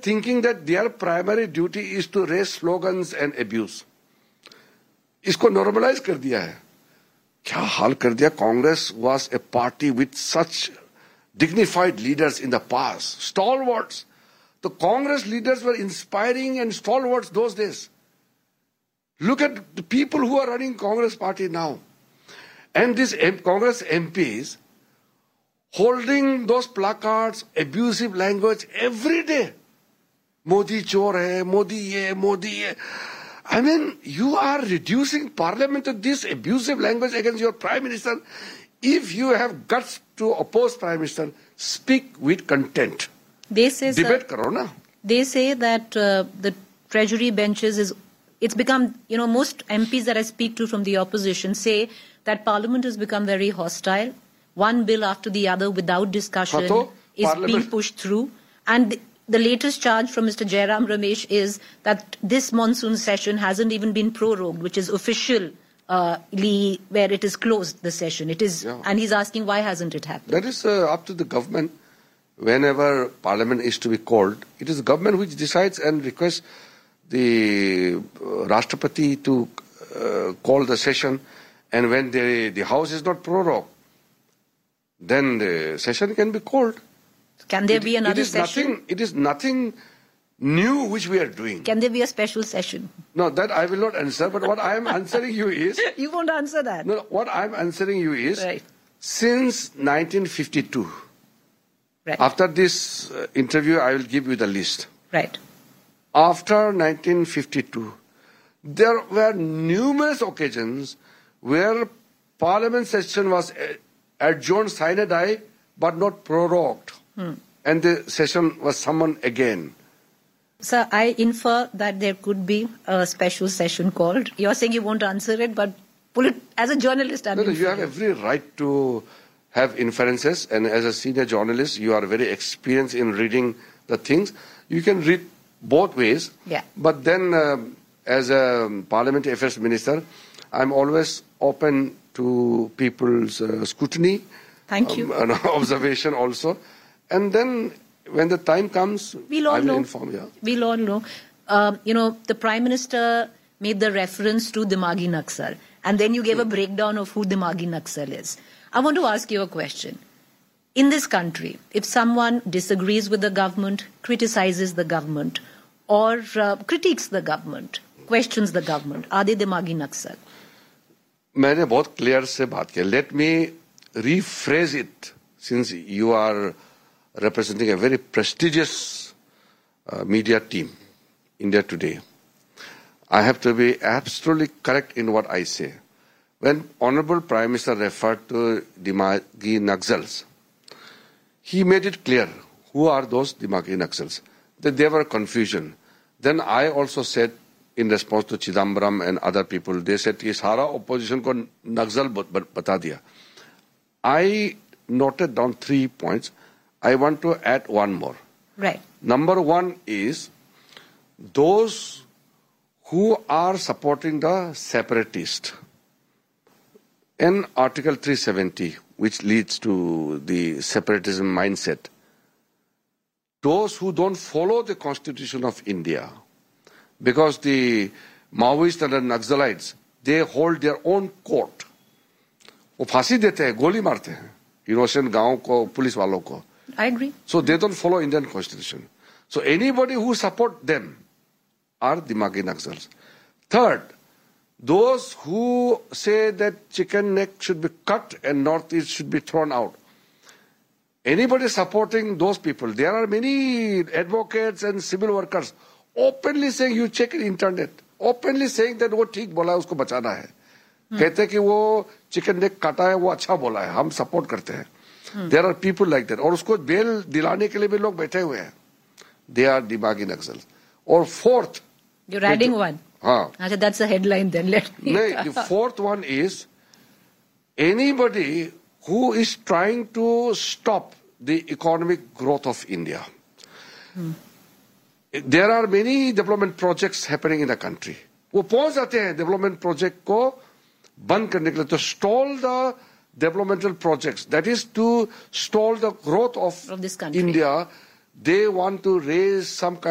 thinking that their primary duty is to raise slogans and abuse. इसको normalize कर दिया है. क्या हाल कर दिया? Congress was a party with such dignified leaders in the past, stalwarts. The Congress leaders were inspiring and stalwarts those days. Look at the people who are running Congress party now. And these Congress MPs holding those placards, abusive language every day. Modi chor hai, Modi ye, Modi ye. I mean, you are reducing parliament to this abusive language against your prime minister. If you have guts to oppose prime minister, speak with content. They say, debate karo na. They say that the treasury benches it's become, most MPs that I speak to from the opposition say that parliament has become very hostile. One bill after the other without discussion is being pushed through. And the latest charge from Mr. Jairam Ramesh is that this monsoon session hasn't even been prorogued, which is officially where it is closed, the session. It is, and he's asking why hasn't it happened? That is up to the government. Whenever parliament is to be called, it is the government which decides and requests the Rashtrapati to call the session. And when the House is not prorogued, then the session can be called. Can there be another session? It is nothing new which we are doing. Can there be a special session? No, that I will not answer. But what I am answering you is... You won't answer that. No, what I am answering you is, since 1952, after this interview, I will give you the list. Right. After 1952, there were numerous occasions where parliament session was adjourned sine die, but not prorogued. And the session was summoned again. Sir, I infer that there could be a special session called. You're saying you won't answer it, but as a journalist, No, you have every right to have inferences. And as a senior journalist, you are very experienced in reading the things. You can read both ways. Yeah. But then, as a parliamentary affairs minister, I'm always open to people's scrutiny. Thank you. And observation also. And then, when the time comes, I will inform you. We'll all know. The Prime Minister made the reference to Dimagi Naxal. And then you gave a breakdown of who Dimagi Naxal is. I want to ask you a question. In this country, if someone disagrees with the government, criticizes the government, or critiques the government, questions the government, are they Dimagi Naxal? मैंने बहुत clear से बात किया. Let me rephrase it, since you are representing a very prestigious media team, India Today. I have to be absolutely correct in what I say. When Honorable Prime Minister referred to Dimagi Naxals, he made it clear who are those Dimagi Naxals. That there were confusion. Then I also said, in response to Chidambaram and other people, they said, "Ye sara opposition ko Naxal bata diya." I noted down 3 points. I want to add one more. Right. Number one is those who are supporting the separatist. In Article 370, which leads to the separatism mindset, those who don't follow the Constitution of India, because the Maoists and the Naxalites, they hold their own court. वो फांसी देते हैं, गोली मारते हैं, innocent गांव को, police वालों को. I agree. So they don't follow Indian Constitution. So anybody who support them are Dimagi Naxals. Third, those who say that chicken neck should be cut and Northeast should be thrown out. Anybody supporting those people, there are many advocates and civil workers openly saying, you check internet, openly saying that वो ठीक बोला है, उसको बचाना है. कहते हैं कि वो चिकन नेक काटा है, वो अच्छा बोला है, हम सपोर्ट करते हैं. There are people like that. और उसको बेल दिलाने के लिए भी लोग बैठे हुए हैं. They are Dimagi Naxals. Or fourth. You're adding one. हाँ. Achha, that's a headline then. Let me. No, the fourth one is anybody who is trying to stop the economic growth of India. There are many development projects happening in the country. वो पहुंच जाते हैं development project को बंद करने के लिए, to stall the developmental projects, that is to stall the growth of this country. India. They want to raise some kind